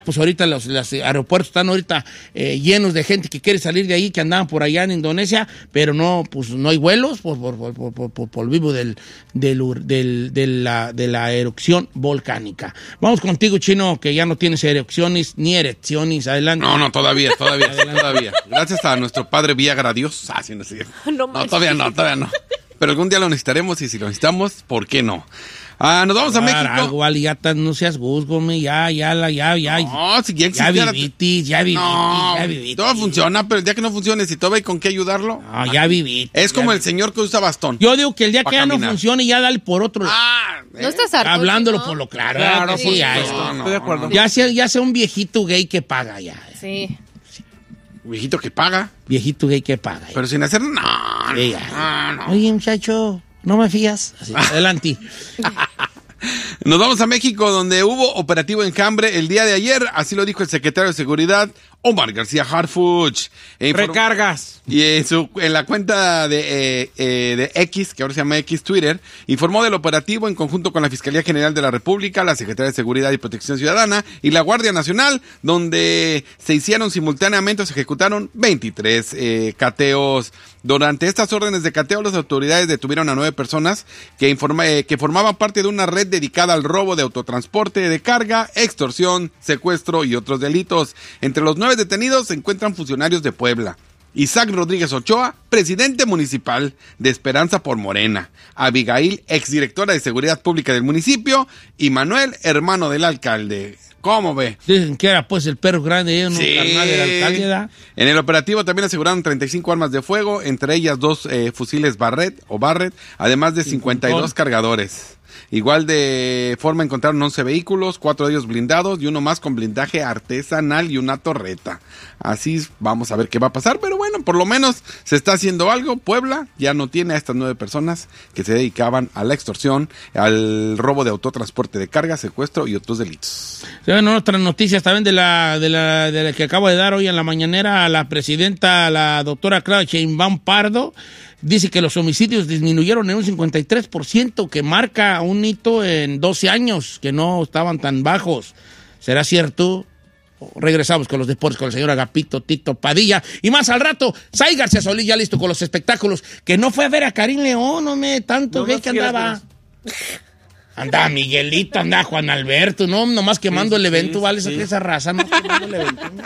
Pues ahorita los aeropuertos están ahorita llenos de gente que quiere salir de ahí, que andaban por allá en Indonesia, pero no, pues no hay vuelos por vivo de la erupción volcánica. Vamos contigo, Chino, que ya no tienes erupciones ni erecciones. Adelante. No, todavía. Gracias a nuestro padre Viagra, Dios. Sí, no sé. No, todavía no. Pero algún día lo necesitaremos y si lo necesitamos, ¿por qué no? Nos vamos a México. Algo, ya no seas guzgome, ya. No, si ya existiera. Ya vivitis. Todo funciona, pero el día que no funcione, si todavía hay con qué ayudarlo. No, ya vivitis. Es como el señor que usa bastón. Yo digo que el día que ya no funcione, ya dale por otro. No estás harto. Hablándolo ¿no? por lo claro. Sí, ya estoy de acuerdo. Ya sea un viejito gay que paga ya. Sí. Viejito que paga. Viejito gay que paga. Pero sin hacer no. Oye, muchacho, ¿no me fías? Así, adelante. Nos vamos a México, donde hubo operativo enjambre el día de ayer, así lo dijo el secretario de Seguridad, Omar García Harfuch. Recargas. Y en la cuenta de X, que ahora se llama X Twitter, informó del operativo en conjunto con la Fiscalía General de la República, la Secretaría de Seguridad y Protección Ciudadana y la Guardia Nacional, donde se hicieron simultáneamente, se ejecutaron 23 cateos. Durante estas órdenes de cateo, las autoridades detuvieron a 9 personas que formaban parte de una red dedicada al robo de autotransporte de carga, extorsión, secuestro y otros delitos. Entre los 9 detenidos se encuentran funcionarios de Puebla. Isaac Rodríguez Ochoa, presidente municipal de Esperanza por Morena. Abigail, exdirectora de Seguridad Pública del municipio. Y Manuel, hermano del alcalde. ¿Cómo ve? Dicen que era pues el perro grande, ¿no? Sí. Carnal del alcalde, ¿da? En el operativo también aseguraron 35 armas de fuego, entre ellas 2 fusiles Barrett, además de 52 cargadores. Igual de forma encontraron 11 vehículos, 4 de ellos blindados y uno más con blindaje artesanal y una torreta. Así vamos a ver qué va a pasar, pero bueno, por lo menos se está haciendo algo. Puebla ya no tiene a estas 9 personas que se dedicaban a la extorsión, al robo de autotransporte de carga, secuestro y otros delitos. Se ven otras noticias también de la que acabo de dar hoy en la mañanera a la presidenta, la doctora Claudia Sheinbaum Pardo. Dice que los homicidios disminuyeron en un 53%, que marca un hito en 12 años, que no estaban tan bajos. ¿Será cierto? Regresamos con los deportes con el señor Agapito Tito Padilla. Y más al rato, Sai García Solís ya listo con los espectáculos, que no fue a ver a Karim León, tanto gay que andaba. Andaba Miguelito, andaba Juan Alberto, no, nomás quemando el evento, vale, esa raza, no quemando el evento.